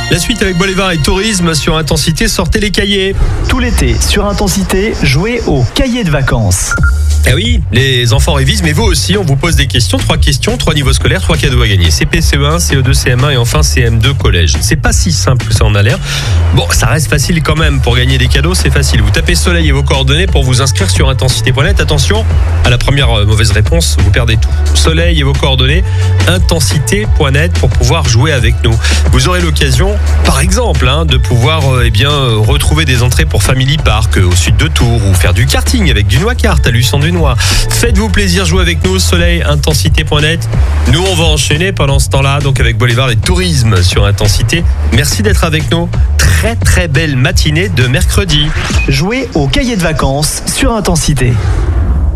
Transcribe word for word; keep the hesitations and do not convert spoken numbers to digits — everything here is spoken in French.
La suite avec Bolivar et Tourisme sur Intensité, sortez les cahiers. Tout l'été, sur Intensité, jouez au cahier de vacances. Ah oui, les enfants révisent, mais vous aussi, on vous pose des questions. Trois questions, trois niveaux scolaires, trois cadeaux à gagner. C P, C E un, C E deux, C M un et enfin C M deux collège. C'est pas si simple que ça en a l'air. Bon, ça reste facile quand même. Pour gagner des cadeaux, c'est facile. Vous tapez Soleil et vos coordonnées pour vous inscrire sur intensité point net. Attention, à la première mauvaise réponse, vous perdez tout. Soleil et vos coordonnées, intensité point net pour pouvoir jouer avec nous. Vous aurez l'occasion, par exemple, hein, de pouvoir euh, eh bien, euh, retrouver des entrées pour Family Park euh, au sud de Tours ou faire du karting avec du Noix-Kart à Luçon du Noix. Faites-vous plaisir, jouez avec nous, Soleil, intensité point net. Nous, on va enchaîner pendant ce temps-là, donc avec Bolivar et Tourisme sur Intensité. Merci d'être avec nous. Très très belle matinée de mercredi. Jouez au cahier de vacances sur Intensité.